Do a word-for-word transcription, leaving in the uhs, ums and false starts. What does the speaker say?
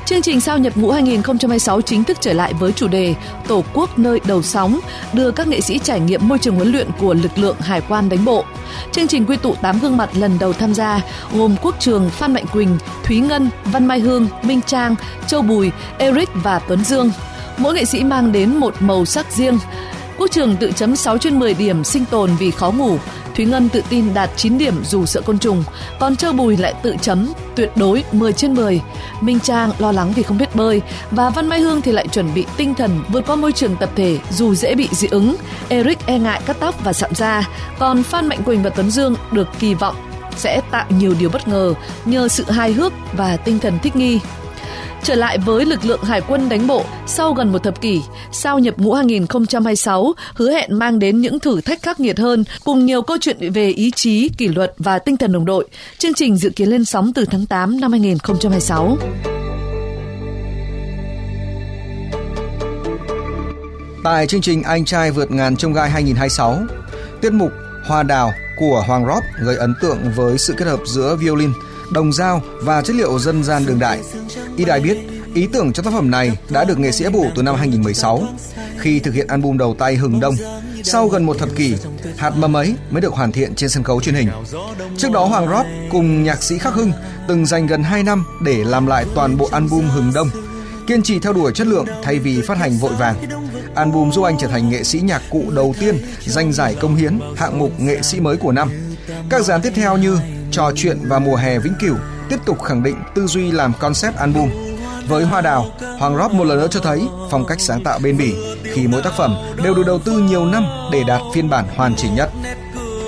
Chương trình Sao nhập ngũ hai không hai sáu chính thức trở lại với chủ đề Tổ quốc nơi đầu sóng, đưa các nghệ sĩ trải nghiệm môi trường huấn luyện của lực lượng hải quan đánh bộ. Chương trình quy tụ tám gương mặt lần đầu tham gia, gồm Quốc Trường, Phan Mạnh Quỳnh, Thúy Ngân, Văn Mai Hương, Minh Trang, Châu Bùi, Eric và Tuấn Dương. Mỗi nghệ sĩ mang đến một màu sắc riêng. Quốc Trường tự chấm sáu trên mười điểm sinh tồn vì khó ngủ. Thúy Ngân tự tin đạt chín điểm dù sợ côn trùng. Còn Châu Bùi lại tự chấm tuyệt đối mười trên mười. Minh Trang lo lắng vì không biết bơi. Và Văn Mai Hương thì lại chuẩn bị tinh thần vượt qua môi trường tập thể dù dễ bị dị ứng. Eric e ngại cắt tóc và sạm da. Còn Phan Mạnh Quỳnh và Tuấn Dương được kỳ vọng sẽ tạo nhiều điều bất ngờ nhờ sự hài hước và tinh thần thích nghi. Trở lại với lực lượng hải quân đánh bộ sau gần một thập kỷ, Sao nhập ngũ hai không hai sáu hứa hẹn mang đến những thử thách khắc nghiệt hơn cùng nhiều câu chuyện về ý chí, kỷ luật và tinh thần đồng đội. Chương trình dự kiến lên sóng từ tháng tám năm hai không hai sáu. Tại chương trình Anh trai vượt ngàn chông gai hai không hai sáu, tiết mục Hoa đào của Hoàng Rót gây ấn tượng với sự kết hợp giữa violin, đồng dao và chất liệu dân gian đương đại. Ít ai biết, ý tưởng cho tác phẩm này đã được nghệ sĩ ấp ủ từ năm hai không một sáu khi thực hiện album đầu tay Hừng Đông. Sau gần một thập kỷ, hạt mầm ấy mới được hoàn thiện trên sân khấu truyền hình. Trước đó Hoàng Rót cùng nhạc sĩ Khắc Hưng từng dành gần hai năm để làm lại toàn bộ album Hừng Đông, kiên trì theo đuổi chất lượng thay vì phát hành vội vàng. Album giúp anh trở thành nghệ sĩ nhạc cụ đầu tiên giành giải công hiến hạng mục nghệ sĩ mới của năm. Các dự án tiếp theo như Trò chuyện và Mùa hè vĩnh cửu tiếp tục khẳng định tư duy làm concept album. Với Hoa đào, Hoàng Rót một lần nữa cho thấy phong cách sáng tạo bền bỉ khi mỗi tác phẩm đều được đầu tư nhiều năm để đạt phiên bản hoàn chỉnh nhất.